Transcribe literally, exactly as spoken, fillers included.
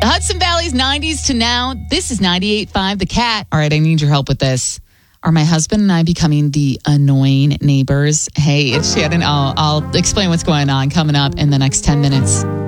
Hudson Valley's nineties to now. This is ninety-eight point five The Cat. All right, I need your help with this. Are my husband and I becoming the annoying neighbors? Hey, it's Shannon. I'll, I'll explain what's going on coming up in the next ten minutes.